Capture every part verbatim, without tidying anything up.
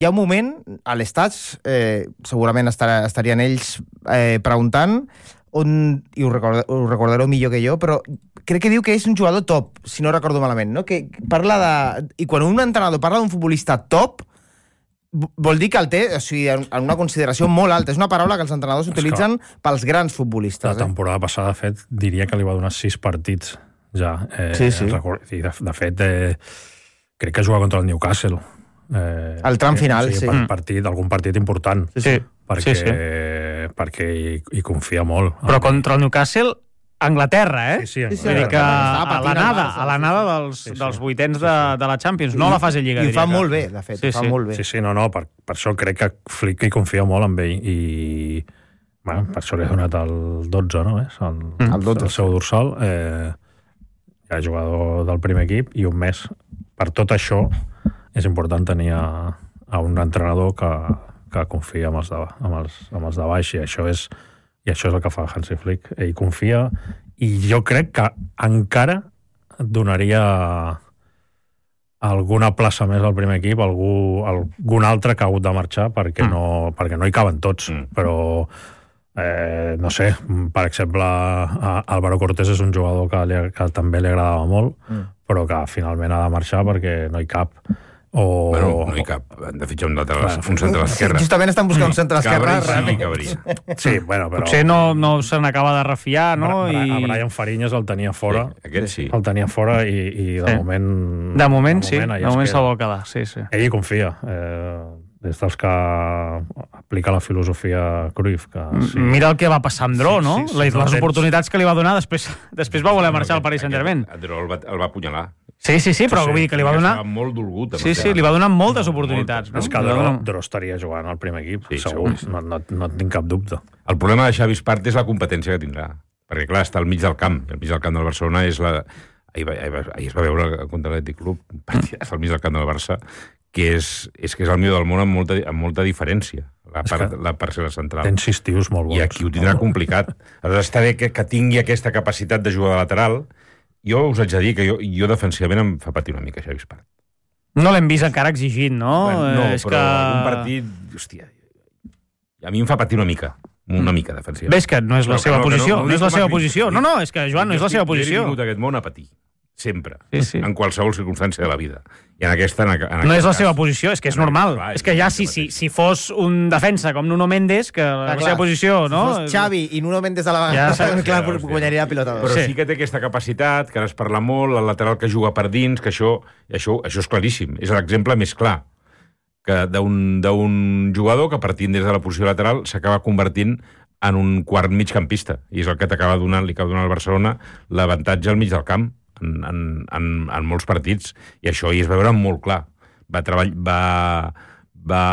hi ha un moment, a l'estats, eh, segurament estar, estarien ells eh, preguntant, on, i ho, record, ho recordareu millor que jo, però crec que diu que és un jugador top, si no recordo malament, no? Que parla de... I quan un entrenador parla d'un futbolista top, vol dir que el té, o sigui, en una consideració molt alta. És una paraula que els entrenadors utilitzen pels grans futbolistes. La temporada eh? passada, de fet, diria que li va donar sis partits ja. Eh, sí, sí. I de, de fet, eh, crec que juga contra el Newcastle. Eh, el tram final, o sigui, sí. Partit, algun partit important. Sí, sí. Perquè, sí, sí. perquè hi, hi confia molt. Però contra el Newcastle... Anglaterra, eh? Sí, sí, Anglaterra. Vull dir que a la nada, a la nada dels, sí, sí. dels vuitens de, de la Champions, no a la fase Lliga. I ho fa que... molt bé, de fet, sí, ho fa sí. molt bé. Sí, sí, no, no, per, per això crec que Flick hi confia molt en ell i bueno, per això li ha donat el dotze, no? És el, mm. el, dotze. el seu dorsal. Eh, ja és jugador del primer equip i un mes. Per tot això és important tenir a, a un entrenador que, que confia en els, de, en, els, en els de baix i això és i això és el que fa Hansi Flick. Ell confia i jo crec que encara donaria alguna plaça més al primer equip, algú, algun altre que ha hagut de marxar perquè, mm. no, perquè no hi caben tots. Mm. Però, eh, no sé, per exemple, Álvaro Cortés és un jugador que, li, que també li agradava molt, mm. però que finalment ha de marxar perquè no hi cap. O... Bueno, no hi cap. Han de fitxar un, lateral, bueno, un centre a l'esquerra. Sí, justament estan buscant un centre a l'esquerra. Sí, cabria. Sí, bueno, però... Potser no, no se n'acaba de refiar, no? Bra, Bra, I... A Brian Fariñas el tenia fora. Sí, aquest sí. El tenia fora i, i de sí. moment... De moment, sí. De moment se'l vol quedar, sí, sí. Ell hi confia. Eh, des dels que aplica la filosofia Cruyff. Que, sí. Mira el que va passar amb Dró, sí, no? Sí, sí, les no les tens... oportunitats que li va donar, després, després va voler marxar al Paris Saint-Germain. Dró el va, el va apunyalar. Sí, sí, sí, però sí, vull dir que li va donar... Estava molt dolgut. Sí, sí, li va donar moltes oportunitats. No? És que Dró, Dró estaria jugant al primer equip, sí, segur. segur. No, no, no tinc cap dubte. El problema de Xavi Espart és la competència que tindrà. Perquè, clar, està al mig del camp. El mig del camp del Barcelona és la... Ahir, va, ahir, va, ahir es va veure contra l'Atlètic Club, partida al mig del camp del Barça, que és, és que és el millor del món amb molta, amb molta diferència. La, part, la parcel·la central. Tens sis tios molt bons. I aquí ho tindrà complicat. Aleshores, està bé que, que tingui aquesta capacitat de jugar de lateral. Jo us haig de dir que jo, jo defensivament em fa patir una mica Xavi Espart. No l'hem vist encara exigint, no? Bueno, no, és però que... algun partit... Hòstia, a mi em fa patir una mica. Una mica defensivament. Ves que no és la però seva no, posició. No, no, no és la seva crit... posició. No, no, és que, Joan, no és la seva posició. Jo he vingut a aquest món a patir. Sempre. Sí, sí. En qualsevol circumstància de la vida. I en aquesta... En, en no és la cas, seva posició, és que és normal. Clar, és que ja si, si, si fos un defensa com Nuno Méndez, que la clar, seva posició, no? Si fos Xavi i Nuno Méndez a la ja, vegada, clar, ja, guanyaria la pilota. Però sí. sí que té aquesta capacitat, que ara es parla molt, el lateral que juga per dins, que això, això, això és claríssim. És l'exemple més clar que d'un jugador que partint des de la posició lateral s'acaba convertint en un quart migcampista. I és el que t'acaba donant, li acaba donant al Barcelona l'avantatge al mig del camp. En, en, en, en molts partits, i això hi es va veure molt clar. Va treballar, va, va,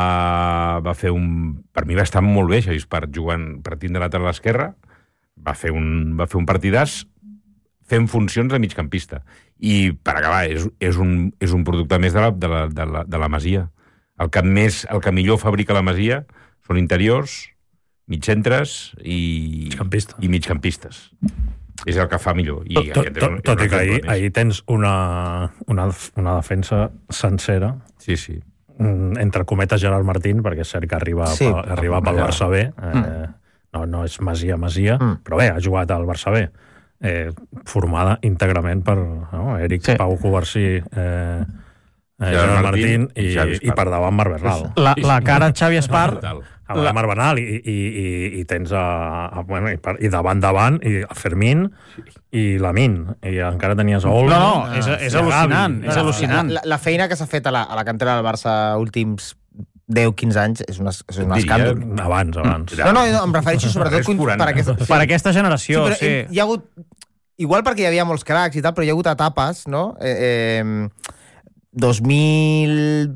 va fer un... Per mi va estar molt bé, Xavi Espart, jugant, partint de lateral a l'esquerra, va fer un, va fer un partidàs fent funcions de migcampista. I, per acabar, és, és, un, és un producte més de la, de la, de la, de la Masia. El que, més, el que millor fabrica la Masia són interiors, migcentres i migcampistes. I migcampistes. És el que fa millor. I tot, tot, tot, tot i que ahir, ahir tens una, una, una defensa sencera, sí, sí. entre cometes Gerard Martín, perquè és cert que arriba, sí, pa, arriba pel Barça B, eh, mm. no, no és Masia, Masia, mm. però bé, ha jugat al Barça B, eh, formada íntegrament per no, Eric sí. Pau Covarsí, eh, Eh, Gerard Martín, Martín i, i, i per davant Marc Bernal. La, la cara Xavi Espart... Amb la Marc Bernal i, i, i, i tens a, a, bueno, i, per, i davant davant i a Fermín i Lamín i encara tenies a Olmo. No, no, és, és sí, al·lucinant, és no, al·lucinant. La, la feina que s'ha fet a la, a la cantera del Barça últims deu quinze anys és un, és un escàndol. Abans, abans. No, no, no, em refereixo sobretot per, aquesta, sí. per aquesta generació. Sí, sí. Hi ha hagut, igual perquè hi havia molts cracs i tal, però hi ha hagut etapes, no? Eh, eh, dos mil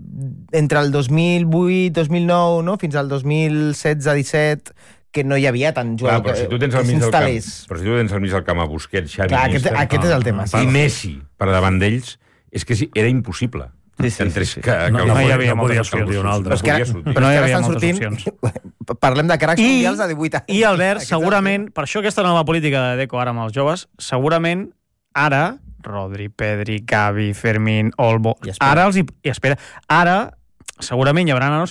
entre el dos mil vuit dos mil nou, no? Fins al dos mil setze disset, que no hi havia tant jugador. Clar, però si tu tens al mig del camp, però si tu tens al mig del camp a Busquets, Xavi, clar, aquest, aquest és el tema. Sí. I Messi per davant d'ells, és que sí, era impossible. Sí, sí, sí, sí. Que, que no, no, hi havia no podia sortir un altre. Però, que, però no hi havia moltes opcions. Parlem de cracs mundials de divuit anys. I Albert, segurament, per això aquesta nova política de Deco ara amb els joves, segurament ara Rodri, Pedri, Gavi, Fermín, Olmo... I ara els hi... I espera, ara segurament hi haurà nanos